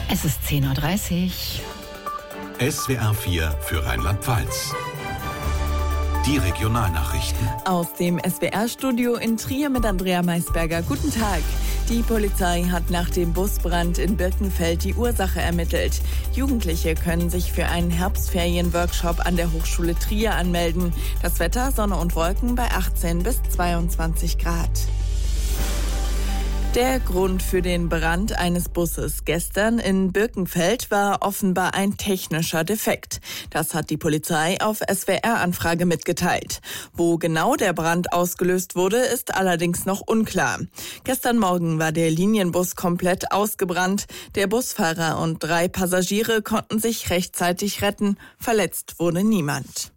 Es ist 10:30 Uhr. SWR 4 für Rheinland-Pfalz. Die Regionalnachrichten. Aus dem SWR-Studio in Trier mit Andrea Maisberger. Guten Tag. Die Polizei hat nach dem Busbrand in Birkenfeld die Ursache ermittelt. Jugendliche können sich für einen Herbstferien-Workshop an der Hochschule Trier anmelden. Das Wetter, Sonne und Wolken bei 18 bis 22 Grad. Der Grund für den Brand eines Busses gestern in Birkenfeld war offenbar ein technischer Defekt. Das hat die Polizei auf SWR-Anfrage mitgeteilt. Wo genau der Brand ausgelöst wurde, ist allerdings noch unklar. Gestern Morgen war der Linienbus komplett ausgebrannt. Der Busfahrer und 3 Passagiere konnten sich rechtzeitig retten. Verletzt wurde niemand.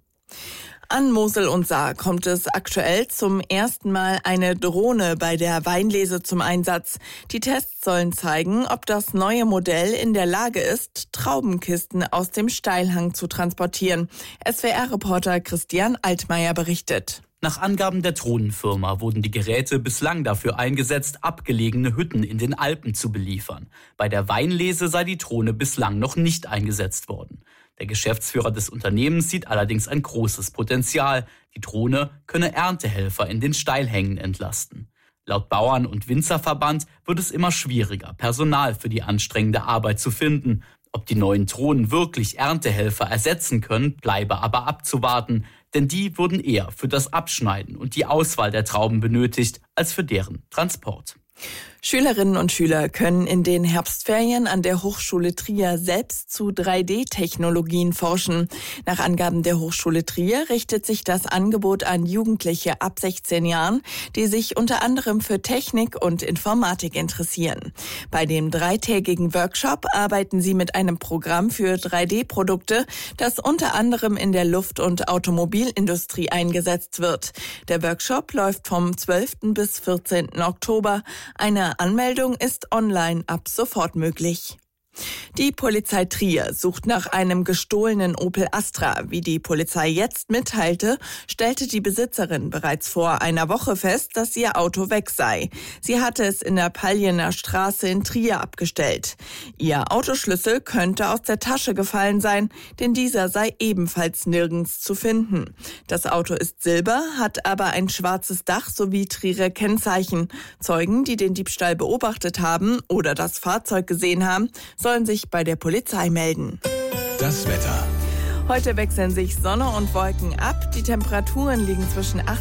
An Mosel und Saar kommt es aktuell zum ersten Mal eine Drohne bei der Weinlese zum Einsatz. Die Tests sollen zeigen, ob das neue Modell in der Lage ist, Traubenkisten aus dem Steilhang zu transportieren. SWR-Reporter Christian Altmaier berichtet. Nach Angaben der Drohnenfirma wurden die Geräte bislang dafür eingesetzt, abgelegene Hütten in den Alpen zu beliefern. Bei der Weinlese sei die Drohne bislang noch nicht eingesetzt worden. Der Geschäftsführer des Unternehmens sieht allerdings ein großes Potenzial. Die Drohne könne Erntehelfer in den Steilhängen entlasten. Laut Bauern- und Winzerverband wird es immer schwieriger, Personal für die anstrengende Arbeit zu finden. Ob die neuen Drohnen wirklich Erntehelfer ersetzen können, bleibe aber abzuwarten. Denn die wurden eher für das Abschneiden und die Auswahl der Trauben benötigt, als für deren Transport. Schülerinnen und Schüler können in den Herbstferien an der Hochschule Trier selbst zu 3D-Technologien forschen. Nach Angaben der Hochschule Trier richtet sich das Angebot an Jugendliche ab 16 Jahren, die sich unter anderem für Technik und Informatik interessieren. Bei dem 3-tägigen Workshop arbeiten sie mit einem Programm für 3D-Produkte, das unter anderem in der Luft- und Automobilindustrie eingesetzt wird. Der Workshop läuft vom 12. bis 14. Oktober. Eine Anmeldung ist online ab sofort möglich. Die Polizei Trier sucht nach einem gestohlenen Opel Astra. Wie die Polizei jetzt mitteilte, stellte die Besitzerin bereits vor einer Woche fest, dass ihr Auto weg sei. Sie hatte es in der Palliener Straße in Trier abgestellt. Ihr Autoschlüssel könnte aus der Tasche gefallen sein, denn dieser sei ebenfalls nirgends zu finden. Das Auto ist silber, hat aber ein schwarzes Dach sowie Trierer Kennzeichen. Zeugen, die den Diebstahl beobachtet haben oder das Fahrzeug gesehen haben, sollen sich bei der Polizei melden. Das Wetter. Heute wechseln sich Sonne und Wolken ab. Die Temperaturen liegen zwischen 8